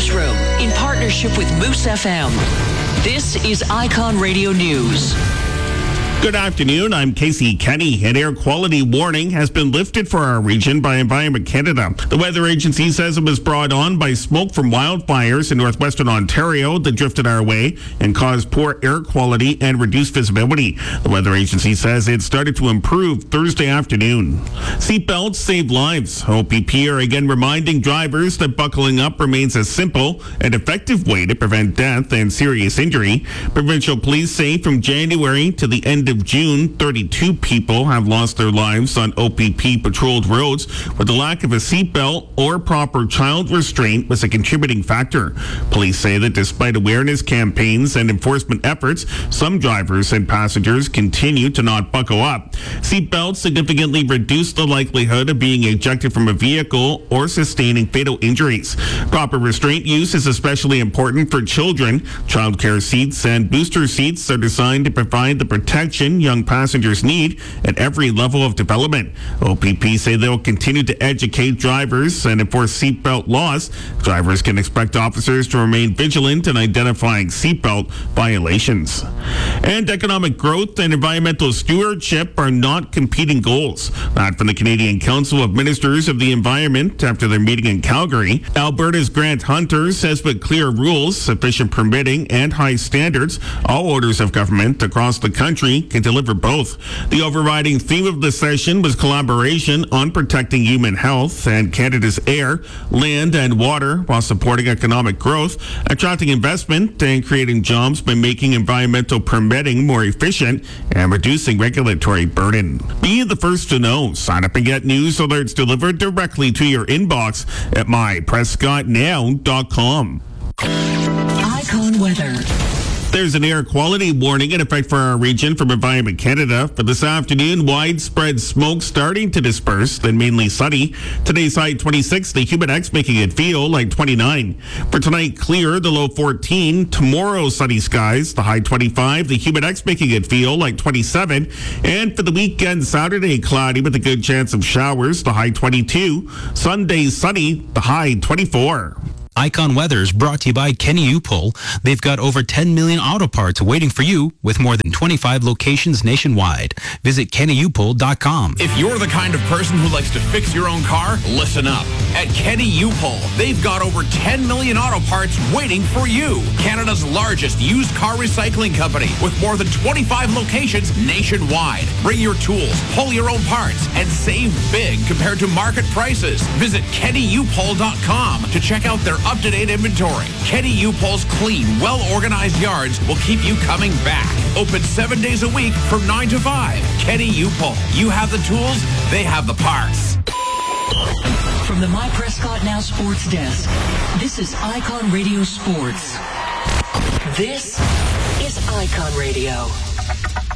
Newsroom in partnership with Moose FM. This is Icon Radio News. Good afternoon, I'm Casey Kenny. An air quality warning has been lifted for our region by Environment Canada. The weather agency says it was brought on by smoke from wildfires in northwestern Ontario that drifted our way and caused poor air quality and reduced visibility. The weather agency says it started to improve Thursday afternoon. Seatbelts save lives. OPP are again reminding drivers that buckling up remains a simple and effective way to prevent death and serious injury. Provincial police say from January to the end of June, 32 people have lost their lives on OPP patrolled roads where the lack of a seatbelt or proper child restraint was a contributing factor. Police say that despite awareness campaigns and enforcement efforts, some drivers and passengers continue to not buckle up. Seatbelts significantly reduce the likelihood of being ejected from a vehicle or sustaining fatal injuries. Proper restraint use is especially important for children. Childcare seats and booster seats are designed to provide the protection young passengers need at every level of development. OPP say they will continue to educate drivers and enforce seatbelt laws. Drivers can expect officers to remain vigilant in identifying seatbelt violations. And economic growth and environmental stewardship are not competing goals. That from the Canadian Council of Ministers of the Environment after their meeting in Calgary. Alberta's Grant Hunter says with clear rules, sufficient permitting, and high standards, all orders of government across the country can deliver both. The overriding theme of the session was collaboration on protecting human health and Canada's air, land, and water while supporting economic growth, attracting investment, and creating jobs by making environmental permitting more efficient and reducing regulatory burden. Be the first to know. Sign up and get news alerts delivered directly to your inbox at myprescottnow.com. Icon Weather. There's an air quality warning in effect for our region from Environment Canada. For this afternoon, widespread smoke starting to disperse, then mainly sunny. Today's high 26, the humid X making it feel like 29. For tonight, clear, the low 14. Tomorrow, sunny skies, the high 25, the humid X making it feel like 27. And for the weekend, Saturday, cloudy with a good chance of showers, the high 22. Sunday, sunny, the high 24. Icon Weather is brought to you by Kenny Upol. They've got over 10 million auto parts waiting for you with more than 25 locations nationwide. Visit KennyUpol.com. If you're the kind of person who likes to fix your own car, listen up. At Kenny Upol, they've got over 10 million auto parts waiting for you. Canada's largest used car recycling company with more than 25 locations nationwide. Bring your tools, pull your own parts, and save big compared to market prices. Visit KennyUpol.com to check out their up-to-date inventory. Kenny Upol's clean, well-organized yards will keep you coming back. Open 7 days a week from 9 to 5. Kenny Upol. You have the tools, they have the parts. From the My Prescott Now Sports Desk, this is Icon Radio Sports. This is Icon Radio.